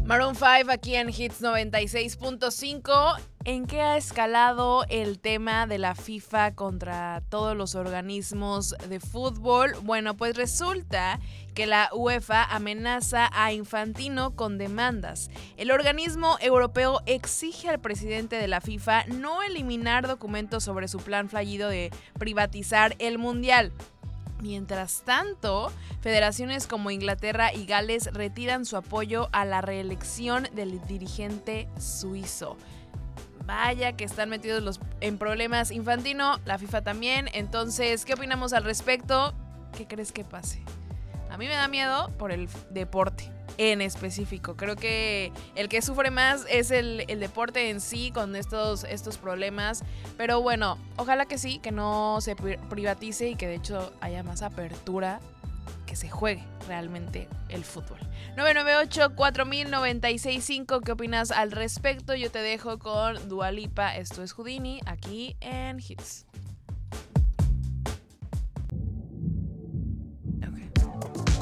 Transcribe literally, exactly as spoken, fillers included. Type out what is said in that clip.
Maroon cinco aquí en Hits noventa y seis punto cinco. ¿En qué ha escalado el tema de la FIFA contra todos los organismos de fútbol? Bueno, pues resulta que la UEFA amenaza a Infantino con demandas. El organismo europeo exige al presidente de la FIFA no eliminar documentos sobre su plan fallido de privatizar el Mundial. Mientras tanto, federaciones como Inglaterra y Gales retiran su apoyo a la reelección del dirigente suizo. Vaya que están metidos los, en problemas Infantino, la FIFA también. Entonces, ¿qué opinamos al respecto? ¿Qué crees que pase? A mí me da miedo por el deporte en específico. Creo que el que sufre más es el, el deporte en sí con estos, estos problemas. Pero bueno, ojalá que sí, que no se privatice y que de hecho haya más apertura, que se juegue realmente el fútbol. nueve nueve ocho, cuatro mil, noventa y seis cinco. ¿Qué opinas al respecto? Yo te dejo con Dua Lipa. Esto es Houdini aquí en Hits.